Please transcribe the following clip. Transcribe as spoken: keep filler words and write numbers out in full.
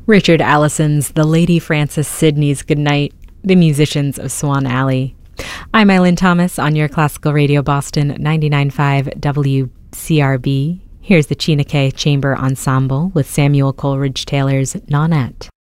Richard Allison's The Lady Frances Sidney's Goodnight, the musicians of Swan Alley. I'm Eileen Thomas on your Classical Radio Boston ninety-nine point five W C R B. Here's the Chineke Chamber Ensemble with Samuel Coleridge Taylor's Nonette.